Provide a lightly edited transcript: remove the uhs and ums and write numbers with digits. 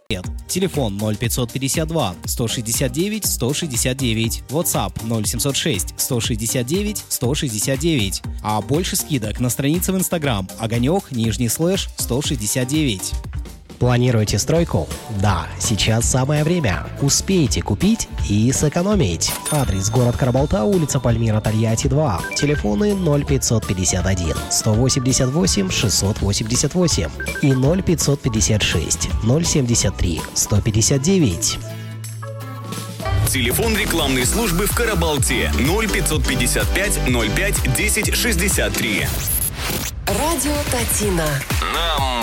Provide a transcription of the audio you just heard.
Телефон 0552 169 169. WhatsApp 0706 169 169. А больше скидок на странице в Instagram _169. Планируете стройку? Да, сейчас самое время. Успейте купить и сэкономить. Адрес: город Карабалта, улица Пальмира, Тольятти, 2. Телефоны 0551 188 688 и 0556 073 159. Телефон рекламной службы в Карабалте 0555 05 10 63. Радио Татина. Нам